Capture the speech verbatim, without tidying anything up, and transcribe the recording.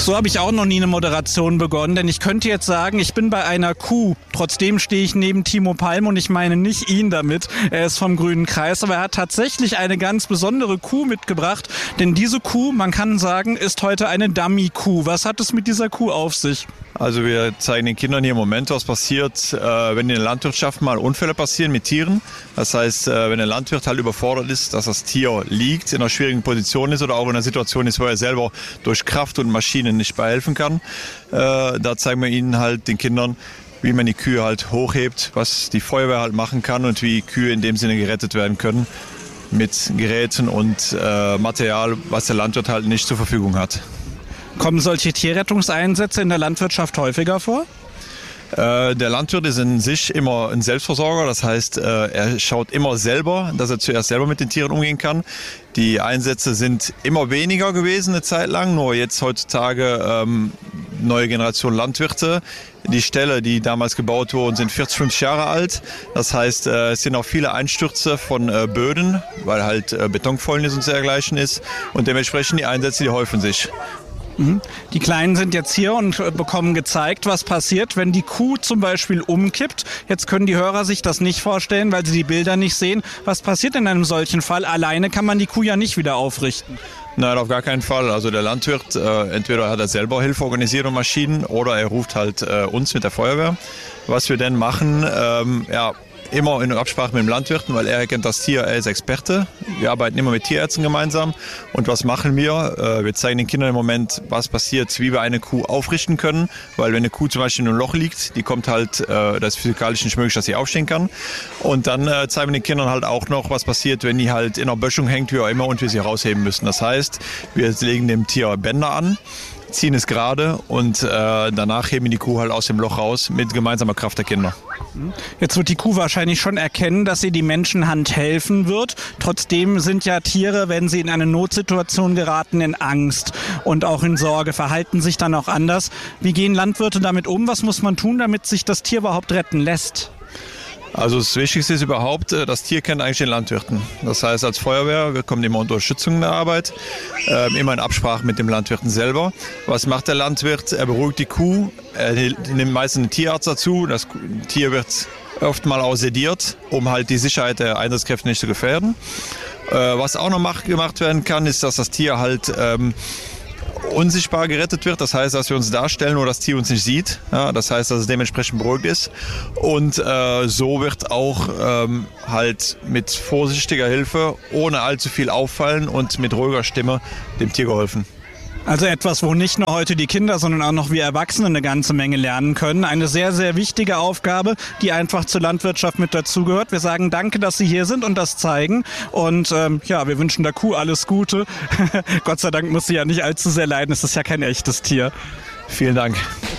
So habe ich auch noch nie eine Moderation begonnen, denn ich könnte jetzt sagen, ich bin bei einer Kuh. Trotzdem stehe ich neben Timo Palm und ich meine nicht ihn damit. Er ist vom Grünen Kreis, aber er hat tatsächlich eine ganz besondere Kuh mitgebracht. Denn diese Kuh, man kann sagen, ist heute eine Dummy-Kuh. Was hat es mit dieser Kuh auf sich? Also wir zeigen den Kindern hier im Moment, was passiert, äh, wenn in der Landwirtschaft mal Unfälle passieren mit Tieren. Das heißt, äh, wenn der Landwirt halt überfordert ist, dass das Tier liegt, in einer schwierigen Position ist oder auch in einer Situation ist, wo er selber durch Kraft und Maschinen nicht behelfen kann. Äh, da zeigen wir ihnen halt, den Kindern, wie man die Kühe halt hochhebt, was die Feuerwehr halt machen kann und wie Kühe in dem Sinne gerettet werden können mit Geräten und äh, Material, was der Landwirt halt nicht zur Verfügung hat. Kommen solche Tierrettungseinsätze in der Landwirtschaft häufiger vor? Äh, der Landwirt ist in sich immer ein Selbstversorger, das heißt, äh, er schaut immer selber, dass er zuerst selber mit den Tieren umgehen kann. Die Einsätze sind immer weniger gewesen eine Zeit lang, nur jetzt heutzutage ähm, neue Generation Landwirte. Die Ställe, die damals gebaut wurden, sind vierzig, fünfzig Jahre alt. Das heißt, äh, es sind auch viele Einstürze von äh, Böden, weil halt äh, Betonfäulnis und dergleichen ist. Und dementsprechend die Einsätze, die häufen sich. Die Kleinen sind jetzt hier und bekommen gezeigt, was passiert, wenn die Kuh zum Beispiel umkippt. Jetzt können die Hörer sich das nicht vorstellen, weil sie die Bilder nicht sehen. Was passiert in einem solchen Fall? Alleine kann man die Kuh ja nicht wieder aufrichten. Nein, auf gar keinen Fall. Also der Landwirt, äh, entweder hat er selber Hilfe organisiert und Maschinen oder er ruft halt äh, uns mit der Feuerwehr. Was wir denn machen, ähm, ja, immer in Absprache mit dem Landwirten, weil er kennt das Tier, er ist Experte. Wir arbeiten immer mit Tierärzten gemeinsam. Und was machen wir? Wir zeigen den Kindern im Moment, was passiert, wie wir eine Kuh aufrichten können. Weil wenn eine Kuh zum Beispiel in einem Loch liegt, die kommt halt, das ist physikalisch nicht möglich, dass sie aufstehen kann. Und dann zeigen wir den Kindern halt auch noch, was passiert, wenn die halt in einer Böschung hängt, wie auch immer, und wir sie rausheben müssen. Das heißt, wir legen dem Tier Bänder an, ziehen es gerade und äh, danach heben die Kuh halt aus dem Loch raus mit gemeinsamer Kraft der Kinder. Jetzt wird die Kuh wahrscheinlich schon erkennen, dass ihr die Menschenhand helfen wird. Trotzdem sind ja Tiere, wenn sie in eine Notsituation geraten, in Angst und auch in Sorge, verhalten sich dann auch anders. Wie gehen Landwirte damit um? Was muss man tun, damit sich das Tier überhaupt retten lässt? Also das Wichtigste ist überhaupt, das Tier kennt eigentlich den Landwirten. Das heißt, als Feuerwehr bekommen immer Unterstützung in der Arbeit, äh, immer in Absprache mit dem Landwirten selber. Was macht der Landwirt? Er beruhigt die Kuh, er nimmt meistens einen Tierarzt dazu. Das Tier wird oft mal auch sediert, um halt die Sicherheit der Einsatzkräfte nicht zu gefährden. Äh, was auch noch macht, gemacht werden kann, ist, dass das Tier halt ähm, unsichtbar gerettet wird. Das heißt, dass wir uns darstellen, nur das Tier uns nicht sieht. Ja, das heißt, dass es dementsprechend beruhigt ist. Und äh, so wird auch ähm, halt mit vorsichtiger Hilfe, ohne allzu viel auffallen und mit ruhiger Stimme dem Tier geholfen. Also etwas, wo nicht nur heute die Kinder, sondern auch noch wir Erwachsene eine ganze Menge lernen können. Eine sehr, sehr wichtige Aufgabe, die einfach zur Landwirtschaft mit dazugehört. Wir sagen danke, dass Sie hier sind und das zeigen. Und ähm, ja, wir wünschen der Kuh alles Gute. Gott sei Dank muss sie ja nicht allzu sehr leiden. Es ist ja kein echtes Tier. Vielen Dank.